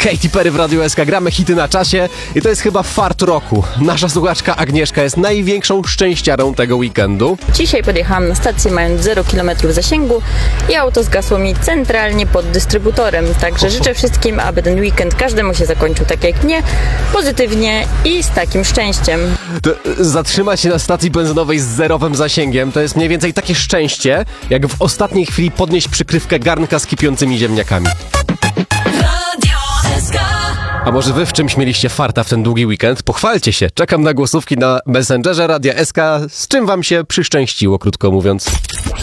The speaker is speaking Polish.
Katy Perry w Radiu SK, gramy hity na czasie i to jest chyba fart roku. Nasza słuchaczka Agnieszka jest największą szczęściarą tego weekendu. Dzisiaj podjechałam na stację mając 0 km zasięgu i auto zgasło mi centralnie pod dystrybutorem. Także życzę wszystkim, aby ten weekend każdemu się zakończył tak jak mnie, pozytywnie i z takim szczęściem. Zatrzymać się na stacji benzynowej z zerowym zasięgiem to jest mniej więcej takie szczęście, jak w ostatniej chwili podnieść przykrywkę garnka z kipiącymi ziemniakami. A może wy w czymś mieliście farta w ten długi weekend? Pochwalcie się. Czekam na głosówki na Messengerze Radia SK. Z czym wam się przyszczęściło, krótko mówiąc.